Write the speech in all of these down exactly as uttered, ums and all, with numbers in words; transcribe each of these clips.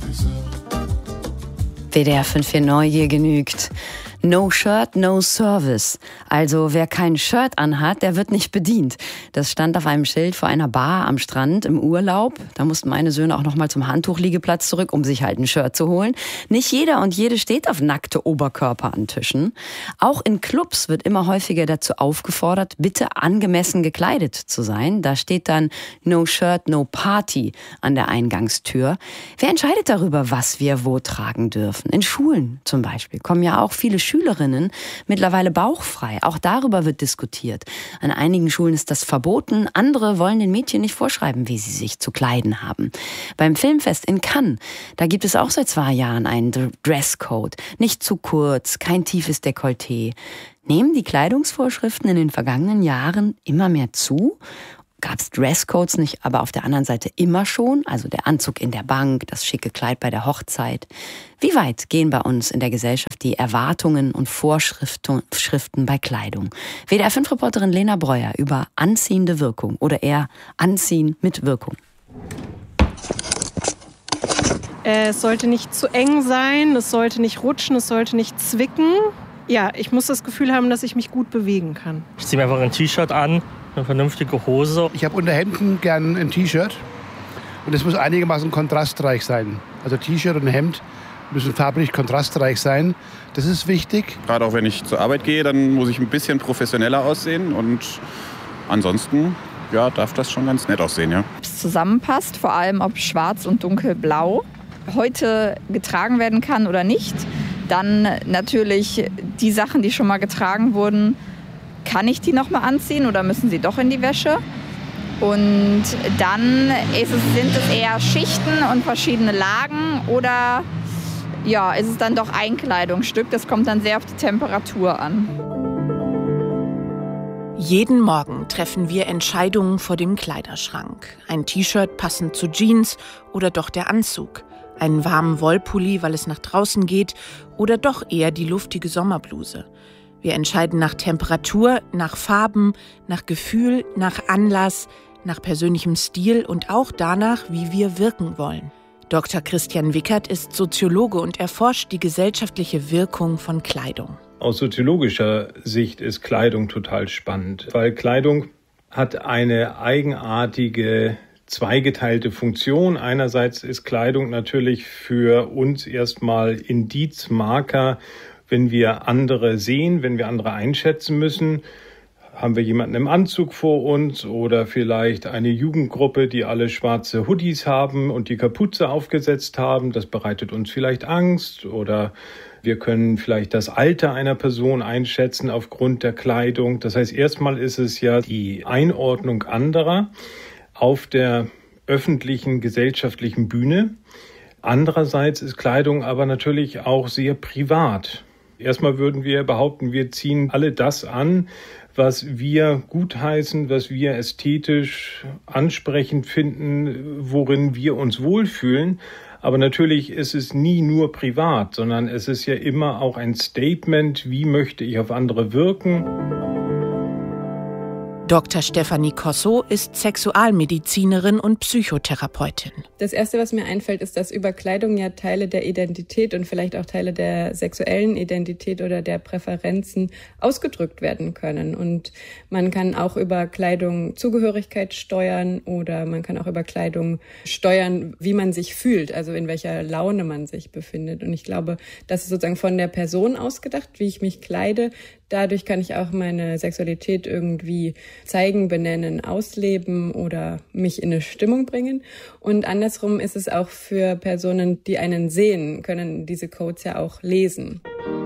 W D R fünf vier Neugier genügt. No shirt, no service. Also wer kein Shirt anhat, der wird nicht bedient. Das stand auf einem Schild vor einer Bar am Strand im Urlaub. Da mussten meine Söhne auch noch mal zum Handtuchliegeplatz zurück, um sich halt ein Shirt zu holen. Nicht jeder und jede steht auf nackte Oberkörper an Tischen. Auch in Clubs wird immer häufiger dazu aufgefordert, bitte angemessen gekleidet zu sein. Da steht dann No shirt, no party an der Eingangstür. Wer entscheidet darüber, was wir wo tragen dürfen? In Schulen zum Beispiel kommen ja auch viele Schülerinnen mittlerweile bauchfrei. Auch darüber wird diskutiert. An einigen Schulen ist das verboten. Andere wollen den Mädchen nicht vorschreiben, wie sie sich zu kleiden haben. Beim Filmfest in Cannes, da gibt es auch seit zwei Jahren einen Dresscode. Nicht zu kurz, kein tiefes Dekolleté. Nehmen die Kleidungsvorschriften in den vergangenen Jahren immer mehr zu? Gab es Dresscodes nicht, aber auf der anderen Seite immer schon? Also der Anzug in der Bank, das schicke Kleid bei der Hochzeit. Wie weit gehen bei uns in der Gesellschaft die Erwartungen und Vorschriften Schriften bei Kleidung? W D R fünf Reporterin Lena Breuer über anziehende Wirkung oder eher Anziehen mit Wirkung. Es sollte nicht zu eng sein, es sollte nicht rutschen, es sollte nicht zwicken. Ja, ich muss das Gefühl haben, dass ich mich gut bewegen kann. Ich ziehe mir einfach ein T-Shirt an, eine vernünftige Hose. Ich habe unter Hemden gern ein T-Shirt und es muss einigermaßen kontrastreich sein. Also T-Shirt und Hemd müssen farblich kontrastreich sein. Das ist wichtig. Gerade auch wenn ich zur Arbeit gehe, dann muss ich ein bisschen professioneller aussehen und ansonsten ja, darf das schon ganz nett aussehen. Ja. Ob es zusammenpasst, vor allem ob schwarz und dunkelblau heute getragen werden kann oder nicht. Dann natürlich die Sachen, die schon mal getragen wurden, kann ich die noch mal anziehen oder müssen sie doch in die Wäsche? Und dann ist es, sind es eher Schichten und verschiedene Lagen oder ja, ist es dann doch ein Kleidungsstück? Das kommt dann sehr auf die Temperatur an. Jeden Morgen treffen wir Entscheidungen vor dem Kleiderschrank. Ein T-Shirt passend zu Jeans oder doch der Anzug. Einen warmen Wollpulli, weil es nach draußen geht, oder doch eher die luftige Sommerbluse. Wir entscheiden nach Temperatur, nach Farben, nach Gefühl, nach Anlass, nach persönlichem Stil und auch danach, wie wir wirken wollen. Doktor Christian Wickert ist Soziologe und erforscht die gesellschaftliche Wirkung von Kleidung. Aus soziologischer Sicht ist Kleidung total spannend, weil Kleidung hat eine eigenartige zweigeteilte Funktion. Einerseits ist Kleidung natürlich für uns erstmal Indiz, Marker, wenn wir andere sehen, wenn wir andere einschätzen müssen. Haben wir jemanden im Anzug vor uns oder vielleicht eine Jugendgruppe, die alle schwarze Hoodies haben und die Kapuze aufgesetzt haben. Das bereitet uns vielleicht Angst oder wir können vielleicht das Alter einer Person einschätzen aufgrund der Kleidung. Das heißt, erstmal ist es ja die Einordnung anderer auf der öffentlichen, gesellschaftlichen Bühne. Andererseits ist Kleidung aber natürlich auch sehr privat. Erstmal würden wir behaupten, wir ziehen alle das an, was wir gutheißen, was wir ästhetisch ansprechend finden, worin wir uns wohlfühlen. Aber natürlich ist es nie nur privat, sondern es ist ja immer auch ein Statement, wie möchte ich auf andere wirken. Doktor Stefanie Cosso ist Sexualmedizinerin und Psychotherapeutin. Das Erste, was mir einfällt, ist, dass über Kleidung ja Teile der Identität und vielleicht auch Teile der sexuellen Identität oder der Präferenzen ausgedrückt werden können. Und man kann auch über Kleidung Zugehörigkeit steuern oder man kann auch über Kleidung steuern, wie man sich fühlt, also in welcher Laune man sich befindet. Und ich glaube, das ist sozusagen von der Person ausgedacht, wie ich mich kleide. Dadurch kann ich auch meine Sexualität irgendwie zeigen, benennen, ausleben oder mich in eine Stimmung bringen. Und andersrum ist es auch für Personen, die einen sehen, können diese Codes ja auch lesen.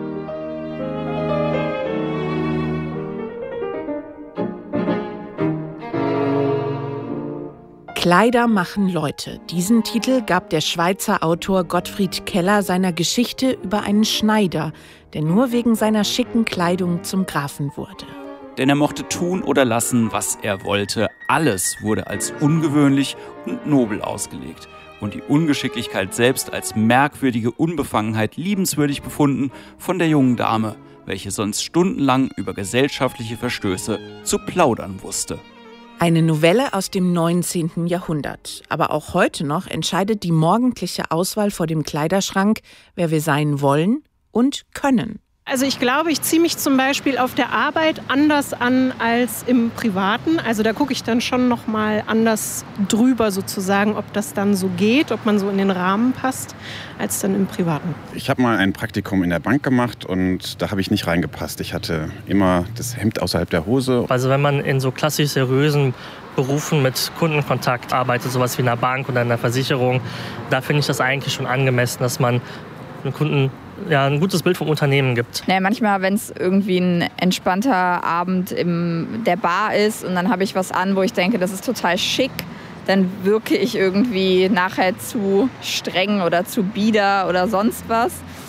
Kleider machen Leute. Diesen Titel gab der Schweizer Autor Gottfried Keller seiner Geschichte über einen Schneider, der nur wegen seiner schicken Kleidung zum Grafen wurde. Denn er mochte tun oder lassen, was er wollte. Alles wurde als ungewöhnlich und nobel ausgelegt. Und die Ungeschicklichkeit selbst als merkwürdige Unbefangenheit liebenswürdig befunden von der jungen Dame, welche sonst stundenlang über gesellschaftliche Verstöße zu plaudern wusste. Eine Novelle aus dem neunzehnten Jahrhundert. Aber auch heute noch entscheidet die morgendliche Auswahl vor dem Kleiderschrank, wer wir sein wollen und können. Also ich glaube, ich ziehe mich zum Beispiel auf der Arbeit anders an als im Privaten. Also da gucke ich dann schon noch mal anders drüber sozusagen, ob das dann so geht, ob man so in den Rahmen passt, als dann im Privaten. Ich habe mal ein Praktikum in der Bank gemacht und da habe ich nicht reingepasst. Ich hatte immer das Hemd außerhalb der Hose. Also wenn man in so klassisch seriösen Berufen mit Kundenkontakt arbeitet, sowas wie in einer Bank oder in einer Versicherung, da finde ich das eigentlich schon angemessen, dass man den Kunden ja, ein gutes Bild vom Unternehmen gibt. Naja, manchmal, wenn es irgendwie ein entspannter Abend in der Bar ist und dann habe ich was an, wo ich denke, das ist total schick, dann wirke ich irgendwie nachher zu streng oder zu bieder oder sonst was.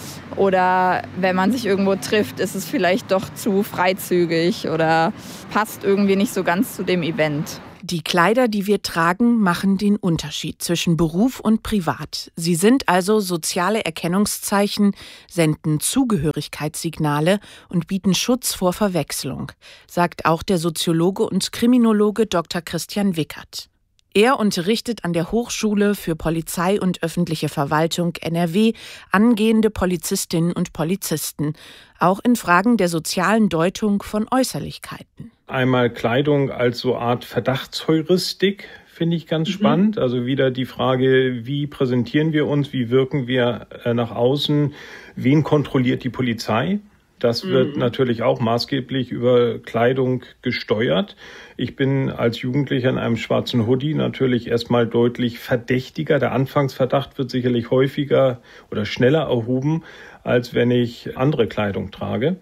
Oder wenn man sich irgendwo trifft, ist es vielleicht doch zu freizügig oder passt irgendwie nicht so ganz zu dem Event. Die Kleider, die wir tragen, machen den Unterschied zwischen Beruf und Privat. Sie sind also soziale Erkennungszeichen, senden Zugehörigkeitssignale und bieten Schutz vor Verwechslung, sagt auch der Soziologe und Kriminologe Doktor Christian Wickert. Er unterrichtet an der Hochschule für Polizei und öffentliche Verwaltung N R W angehende Polizistinnen und Polizisten, auch in Fragen der sozialen Deutung von Äußerlichkeiten. Einmal Kleidung als so Art Verdachtsheuristik finde ich ganz mhm. spannend. Also wieder die Frage, wie präsentieren wir uns, wie wirken wir nach außen, wen kontrolliert die Polizei? Das wird mhm. natürlich auch maßgeblich über Kleidung gesteuert. Ich bin als Jugendlicher in einem schwarzen Hoodie natürlich erstmal deutlich verdächtiger. Der Anfangsverdacht wird sicherlich häufiger oder schneller erhoben, als wenn ich andere Kleidung trage.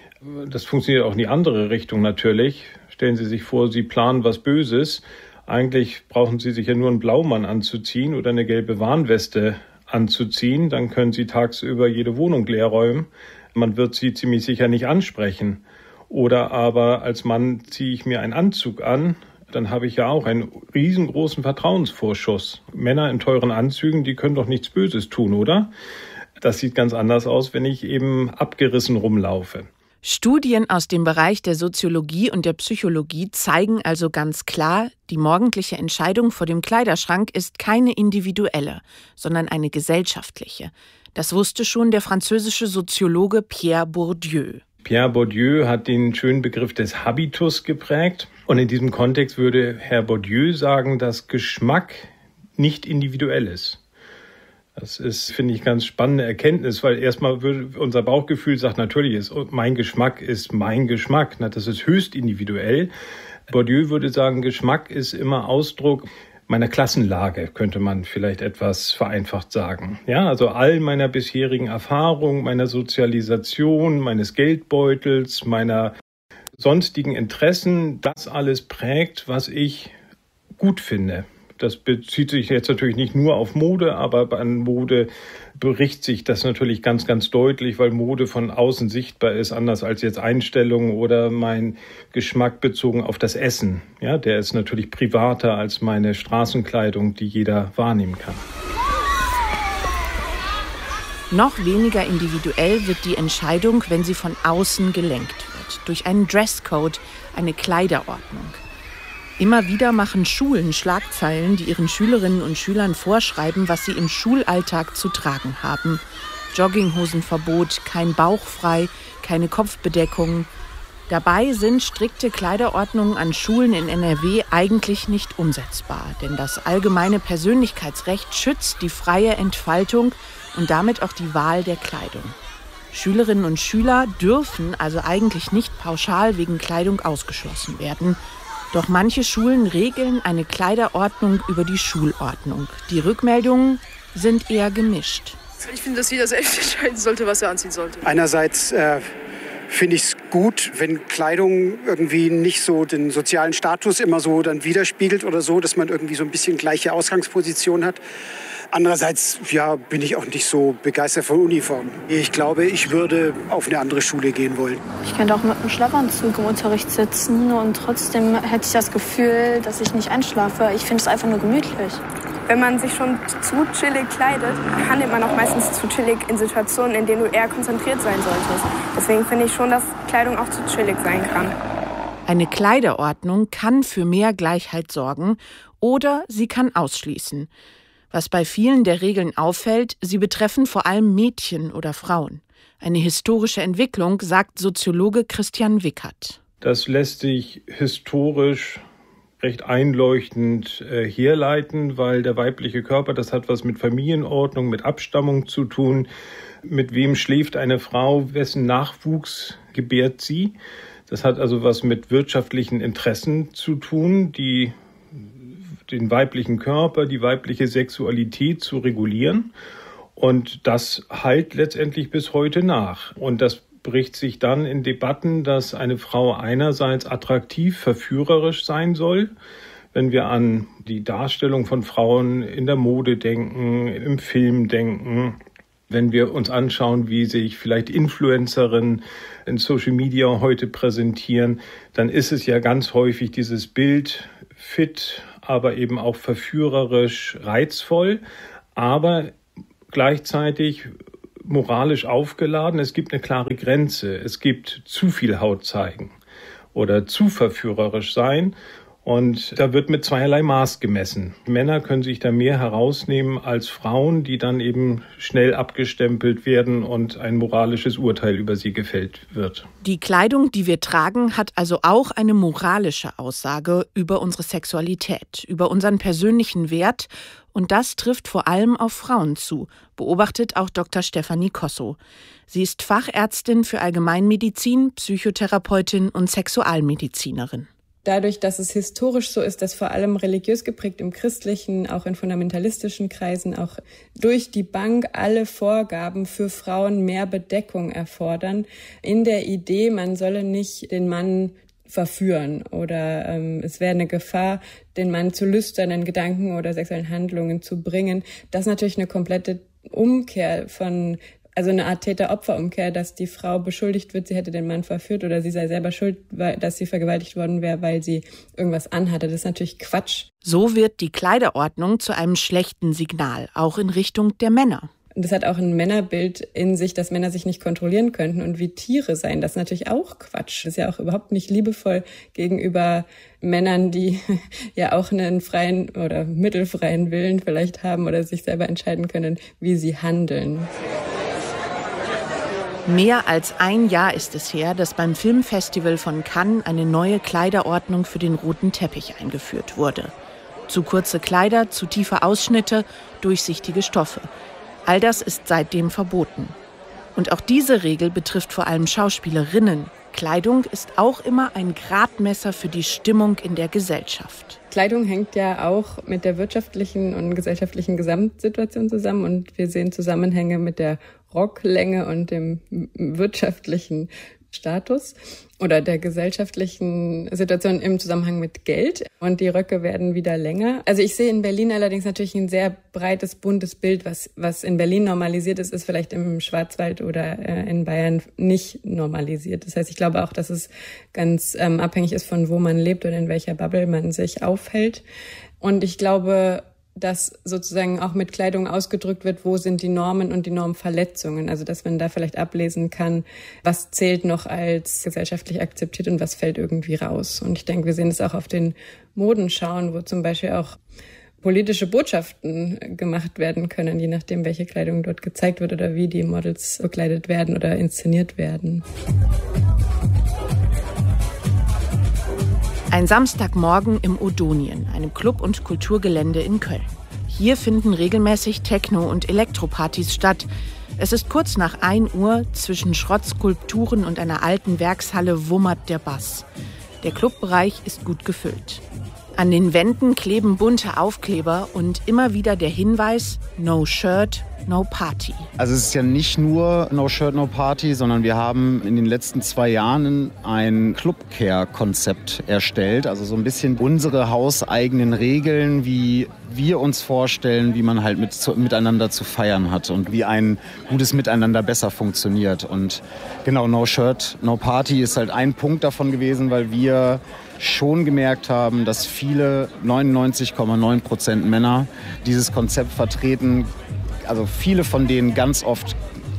Das funktioniert auch in die andere Richtung natürlich. Stellen Sie sich vor, Sie planen was Böses. Eigentlich brauchen Sie sich ja nur einen Blaumann anzuziehen oder eine gelbe Warnweste anzuziehen. Dann können Sie tagsüber jede Wohnung leer räumen. Man wird sie ziemlich sicher nicht ansprechen. Oder aber als Mann ziehe ich mir einen Anzug an, dann habe ich ja auch einen riesengroßen Vertrauensvorschuss. Männer in teuren Anzügen, die können doch nichts Böses tun, oder? Das sieht ganz anders aus, wenn ich eben abgerissen rumlaufe. Studien aus dem Bereich der Soziologie und der Psychologie zeigen also ganz klar, die morgendliche Entscheidung vor dem Kleiderschrank ist keine individuelle, sondern eine gesellschaftliche. Das wusste schon der französische Soziologe Pierre Bourdieu. Pierre Bourdieu hat den schönen Begriff des Habitus geprägt. Und in diesem Kontext würde Herr Bourdieu sagen, dass Geschmack nicht individuell ist. Das ist, finde ich, ganz spannende Erkenntnis, weil erstmal würde unser Bauchgefühl sagt, natürlich ist mein Geschmack ist mein Geschmack. Das ist höchst individuell. Bourdieu würde sagen, Geschmack ist immer Ausdruck meiner Klassenlage, könnte man vielleicht etwas vereinfacht sagen. Ja, also all meiner bisherigen Erfahrung, meiner Sozialisation, meines Geldbeutels, meiner sonstigen Interessen, das alles prägt, was ich gut finde. Das bezieht sich jetzt natürlich nicht nur auf Mode, aber an Mode berichtet sich das natürlich ganz, ganz deutlich, weil Mode von außen sichtbar ist, anders als jetzt Einstellungen oder mein Geschmack bezogen auf das Essen. Ja, der ist natürlich privater als meine Straßenkleidung, die jeder wahrnehmen kann. Noch weniger individuell wird die Entscheidung, wenn sie von außen gelenkt wird, durch einen Dresscode, eine Kleiderordnung. Immer wieder machen Schulen Schlagzeilen, die ihren Schülerinnen und Schülern vorschreiben, was sie im Schulalltag zu tragen haben. Jogginghosenverbot, kein Bauch frei, keine Kopfbedeckung. Dabei sind strikte Kleiderordnungen an Schulen in N R W eigentlich nicht umsetzbar, denn das allgemeine Persönlichkeitsrecht schützt die freie Entfaltung und damit auch die Wahl der Kleidung. Schülerinnen und Schüler dürfen also eigentlich nicht pauschal wegen Kleidung ausgeschlossen werden. Doch manche Schulen regeln eine Kleiderordnung über die Schulordnung. Die Rückmeldungen sind eher gemischt. Ich finde, dass jeder selbst entscheiden sollte, was er anziehen sollte. Einerseits äh, finde ich es gut, wenn Kleidung irgendwie nicht so den sozialen Status immer so dann widerspiegelt oder so, dass man irgendwie so ein bisschen gleiche Ausgangsposition hat. Andererseits ja, bin ich auch nicht so begeistert von Uniformen. Ich glaube, ich würde auf eine andere Schule gehen wollen. Ich könnte auch mit einem Schlafanzug im Unterricht sitzen und trotzdem hätte ich das Gefühl, dass ich nicht einschlafe. Ich finde es einfach nur gemütlich. Wenn man sich schon zu chillig kleidet, handelt man auch meistens zu chillig in Situationen, in denen du eher konzentriert sein solltest. Deswegen finde ich schon, dass Kleidung auch zu chillig sein kann. Eine Kleiderordnung kann für mehr Gleichheit sorgen oder sie kann ausschließen. Was bei vielen der Regeln auffällt, sie betreffen vor allem Mädchen oder Frauen. Eine historische Entwicklung, sagt Soziologe Christian Wickert. Das lässt sich historisch recht einleuchtend äh, herleiten, weil der weibliche Körper, das hat was mit Familienordnung, mit Abstammung zu tun. Mit wem schläft eine Frau, wessen Nachwuchs gebärt sie? Das hat also was mit wirtschaftlichen Interessen zu tun, die den weiblichen Körper, die weibliche Sexualität zu regulieren. Und das hallt letztendlich bis heute nach. Und das bricht sich dann in Debatten, dass eine Frau einerseits attraktiv, verführerisch sein soll. Wenn wir an die Darstellung von Frauen in der Mode denken, im Film denken, wenn wir uns anschauen, wie sich vielleicht Influencerinnen in Social Media heute präsentieren, dann ist es ja ganz häufig dieses Bild fit, aber eben auch verführerisch, reizvoll, aber gleichzeitig moralisch aufgeladen. Es gibt eine klare Grenze. Es gibt zu viel Haut zeigen oder zu verführerisch sein. Und da wird mit zweierlei Maß gemessen. Männer können sich da mehr herausnehmen als Frauen, die dann eben schnell abgestempelt werden und ein moralisches Urteil über sie gefällt wird. Die Kleidung, die wir tragen, hat also auch eine moralische Aussage über unsere Sexualität, über unseren persönlichen Wert. Und das trifft vor allem auf Frauen zu, beobachtet auch Doktor Stefanie Kosso. Sie ist Fachärztin für Allgemeinmedizin, Psychotherapeutin und Sexualmedizinerin. Dadurch, dass es historisch so ist, dass vor allem religiös geprägt im christlichen, auch in fundamentalistischen Kreisen, auch durch die Bank alle Vorgaben für Frauen mehr Bedeckung erfordern, in der Idee, man solle nicht den Mann verführen oder ähm, es wäre eine Gefahr, den Mann zu lüsternen Gedanken oder sexuellen Handlungen zu bringen. Das ist natürlich eine komplette Umkehr von Also eine Art Täter-Opfer-Umkehr, dass die Frau beschuldigt wird, sie hätte den Mann verführt oder sie sei selber schuld, dass sie vergewaltigt worden wäre, weil sie irgendwas anhatte. Das ist natürlich Quatsch. So wird die Kleiderordnung zu einem schlechten Signal, auch in Richtung der Männer. Das hat auch ein Männerbild in sich, dass Männer sich nicht kontrollieren könnten und wie Tiere sein. Das ist natürlich auch Quatsch. Das ist ja auch überhaupt nicht liebevoll gegenüber Männern, die ja auch einen freien oder mittelfreien Willen vielleicht haben oder sich selber entscheiden können, wie sie handeln. Mehr als ein Jahr ist es her, dass beim Filmfestival von Cannes eine neue Kleiderordnung für den roten Teppich eingeführt wurde. Zu kurze Kleider, zu tiefe Ausschnitte, durchsichtige Stoffe. All das ist seitdem verboten. Und auch diese Regel betrifft vor allem Schauspielerinnen. Kleidung ist auch immer ein Gradmesser für die Stimmung in der Gesellschaft. Kleidung hängt ja auch mit der wirtschaftlichen und gesellschaftlichen Gesamtsituation zusammen und wir sehen Zusammenhänge mit der Rocklänge und dem wirtschaftlichen Status oder der gesellschaftlichen Situation im Zusammenhang mit Geld. Und die Röcke werden wieder länger. Also ich sehe in Berlin allerdings natürlich ein sehr breites, buntes Bild. Was, was in Berlin normalisiert ist, ist vielleicht im Schwarzwald oder äh, in Bayern nicht normalisiert. Das heißt, ich glaube auch, dass es ganz ähm, abhängig ist, von wo man lebt oder in welcher Bubble man sich aufhält. Und ich glaube, dass sozusagen auch mit Kleidung ausgedrückt wird, wo sind die Normen und die Normverletzungen. Also dass man da vielleicht ablesen kann, was zählt noch als gesellschaftlich akzeptiert und was fällt irgendwie raus. Und ich denke, wir sehen es auch auf den Modenschauen, wo zum Beispiel auch politische Botschaften gemacht werden können, je nachdem, welche Kleidung dort gezeigt wird oder wie die Models bekleidet werden oder inszeniert werden. Ein Samstagmorgen im Odonien, einem Club- und Kulturgelände in Köln. Hier finden regelmäßig Techno- und Elektropartys statt. Es ist kurz nach ein Uhr, zwischen Schrottskulpturen und einer alten Werkshalle wummert der Bass. Der Clubbereich ist gut gefüllt. An den Wänden kleben bunte Aufkleber und immer wieder der Hinweis: No Shirt, No Party. Also es ist ja nicht nur No Shirt, No Party, sondern wir haben in den letzten zwei Jahren ein Club-Care-Konzept erstellt. Also so ein bisschen unsere hauseigenen Regeln, wie wir uns vorstellen, wie man halt mit, zu, miteinander zu feiern hat und wie ein gutes Miteinander besser funktioniert. Und genau, No Shirt, No Party ist halt ein Punkt davon gewesen, weil wir schon gemerkt haben, dass viele, neunundneunzig Komma neun Prozent Männer dieses Konzept vertreten. Also viele von denen ganz oft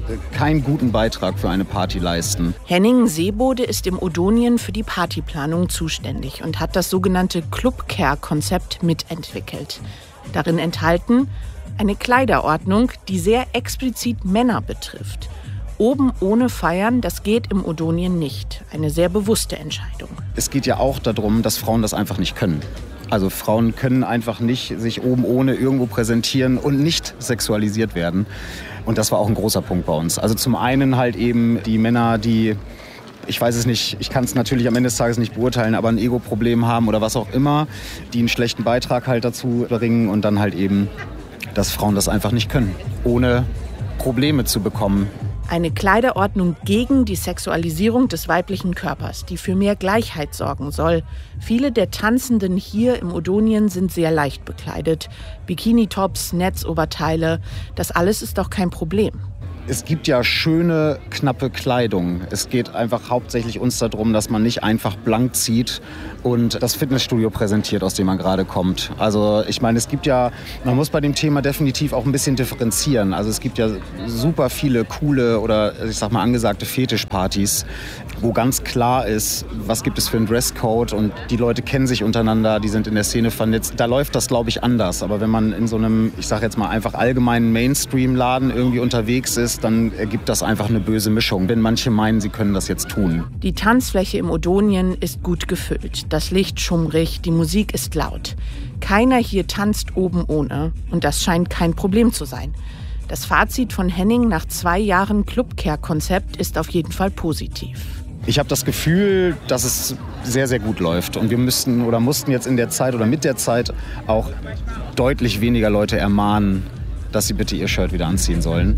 keinen guten Beitrag für eine Party leisten. Henning Seebode ist im Odonien für die Partyplanung zuständig und hat das sogenannte Club-Care-Konzept mitentwickelt. Darin enthalten eine Kleiderordnung, die sehr explizit Männer betrifft. Oben ohne Feiern, das geht im Odonien nicht. Eine sehr bewusste Entscheidung. Es geht ja auch darum, dass Frauen das einfach nicht können. Also Frauen können einfach nicht sich oben ohne irgendwo präsentieren und nicht sexualisiert werden. Und das war auch ein großer Punkt bei uns. Also zum einen halt eben die Männer, die, ich weiß es nicht, ich kann es natürlich am Ende des Tages nicht beurteilen, aber ein Ego-Problem haben oder was auch immer, die einen schlechten Beitrag halt dazu bringen und dann halt eben, dass Frauen das einfach nicht können, ohne Probleme zu bekommen. Eine Kleiderordnung gegen die Sexualisierung des weiblichen Körpers, die für mehr Gleichheit sorgen soll. Viele der Tanzenden hier im Odonien sind sehr leicht bekleidet. Bikini-Tops, Netzoberteile, das alles ist doch kein Problem. Es gibt ja schöne, knappe Kleidung. Es geht einfach hauptsächlich uns darum, dass man nicht einfach blank zieht und das Fitnessstudio präsentiert, aus dem man gerade kommt. Also ich meine, es gibt ja, man muss bei dem Thema definitiv auch ein bisschen differenzieren. Also es gibt ja super viele coole oder ich sag mal angesagte Fetischpartys, wo ganz klar ist, was gibt es für einen Dresscode und die Leute kennen sich untereinander, die sind in der Szene vernetzt. Da läuft das, glaube ich, anders. Aber wenn man in so einem, ich sag jetzt mal einfach allgemeinen Mainstream-Laden irgendwie unterwegs ist, dann ergibt das einfach eine böse Mischung. Denn manche meinen, sie können das jetzt tun. Die Tanzfläche im Odonien ist gut gefüllt. Das Licht schummrig, die Musik ist laut. Keiner hier tanzt oben ohne. Und das scheint kein Problem zu sein. Das Fazit von Henning nach zwei Jahren Club-Care-Konzept ist auf jeden Fall positiv. Ich habe das Gefühl, dass es sehr, sehr gut läuft. Und wir müssten oder mussten jetzt in der Zeit oder mit der Zeit auch deutlich weniger Leute ermahnen, dass sie bitte ihr Shirt wieder anziehen sollen.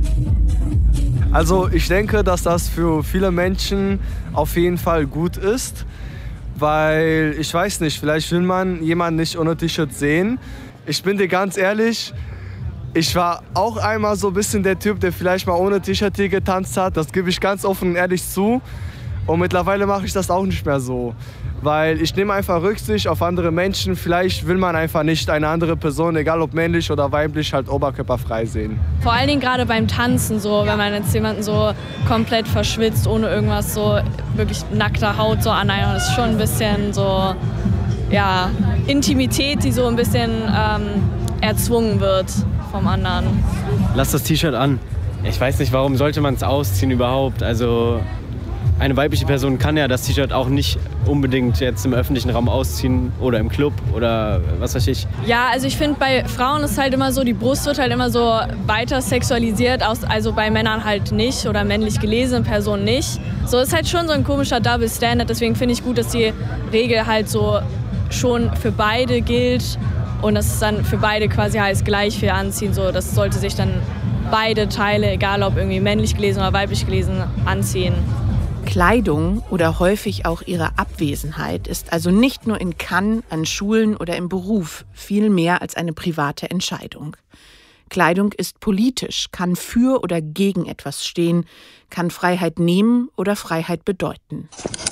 Also ich denke, dass das für viele Menschen auf jeden Fall gut ist, weil ich weiß nicht, vielleicht will man jemanden nicht ohne T-Shirt sehen. Ich bin dir ganz ehrlich, ich war auch einmal so ein bisschen der Typ, der vielleicht mal ohne T-Shirt hier getanzt hat. Das gebe ich ganz offen und ehrlich zu. Und mittlerweile mache ich das auch nicht mehr so. Weil ich nehme einfach Rücksicht auf andere Menschen. Vielleicht will man einfach nicht eine andere Person, egal ob männlich oder weiblich, halt oberkörperfrei sehen. Vor allen Dingen gerade beim Tanzen, so, wenn man jetzt jemanden so komplett verschwitzt, ohne irgendwas, so wirklich nackter Haut so an einem, das ist schon ein bisschen so, ja, Intimität, die so ein bisschen ähm, erzwungen wird vom anderen. Lass das T-Shirt an. Ich weiß nicht, warum sollte man es ausziehen überhaupt? Also eine weibliche Person kann ja das T-Shirt auch nicht unbedingt jetzt im öffentlichen Raum ausziehen oder im Club oder was weiß ich. Ja, also ich finde, bei Frauen ist halt immer so, die Brust wird halt immer so weiter sexualisiert, also bei Männern halt nicht oder männlich gelesenen Personen nicht. So ist halt schon so ein komischer Double Standard, deswegen finde ich gut, dass die Regel halt so schon für beide gilt und dass es dann für beide quasi heißt, gleich viel anziehen. So, das sollte sich dann beide Teile, egal ob irgendwie männlich gelesen oder weiblich gelesen, anziehen. Kleidung oder häufig auch ihre Abwesenheit ist also nicht nur in Cannes, an Schulen oder im Beruf viel mehr als eine private Entscheidung. Kleidung ist politisch, kann für oder gegen etwas stehen, kann Freiheit nehmen oder Freiheit bedeuten.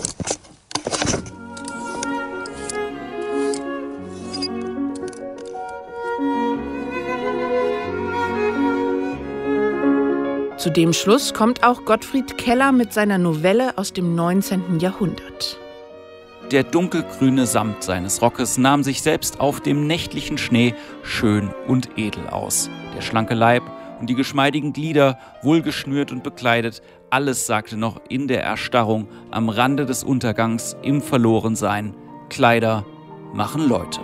Zu dem Schluss kommt auch Gottfried Keller mit seiner Novelle aus dem neunzehnten Jahrhundert. Der dunkelgrüne Samt seines Rockes nahm sich selbst auf dem nächtlichen Schnee schön und edel aus. Der schlanke Leib und die geschmeidigen Glieder, wohlgeschnürt und bekleidet, alles sagte noch in der Erstarrung, am Rande des Untergangs, im Verlorensein: Kleider machen Leute.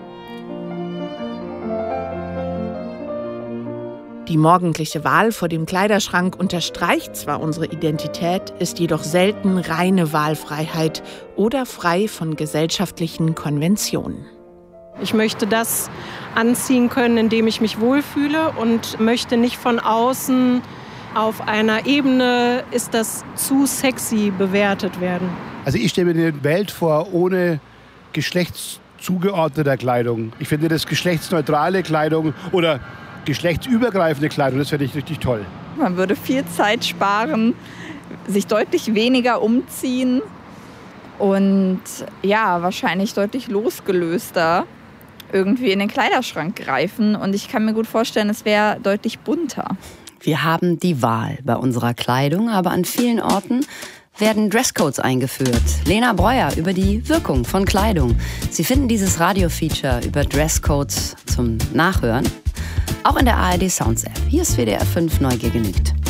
Die morgendliche Wahl vor dem Kleiderschrank unterstreicht zwar unsere Identität, ist jedoch selten reine Wahlfreiheit oder frei von gesellschaftlichen Konventionen. Ich möchte das anziehen können, in dem ich mich wohlfühle und möchte nicht von außen auf einer Ebene, ist das zu sexy, bewertet werden. Also ich stelle mir eine Welt vor ohne geschlechtszugeordneter Kleidung. Ich finde das geschlechtsneutrale Kleidung oder geschlechtsübergreifende Kleidung, das finde ich richtig toll. Man würde viel Zeit sparen, sich deutlich weniger umziehen und ja, wahrscheinlich deutlich losgelöster irgendwie in den Kleiderschrank greifen. Und ich kann mir gut vorstellen, es wäre deutlich bunter. Wir haben die Wahl bei unserer Kleidung, aber an vielen Orten werden Dresscodes eingeführt. Lena Breuer über die Wirkung von Kleidung. Sie finden dieses Radio-Feature über Dresscodes zum Nachhören auch in der A R D Sounds App. Hier ist W D R fünf Neugier genügt.